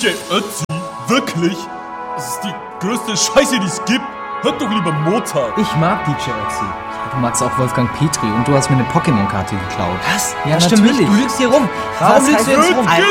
DJ Ötzi? Wirklich? Das ist die größte Scheiße, die es gibt. Hört doch lieber Mozart. Ich mag DJ Ötzi. Ja, du magst auch Wolfgang Petri und du hast mir eine Pokémon-Karte geklaut. Was? Ja, das stimmt nicht. natürlich. Du lügst hier rum. Warum lügst du jetzt rum?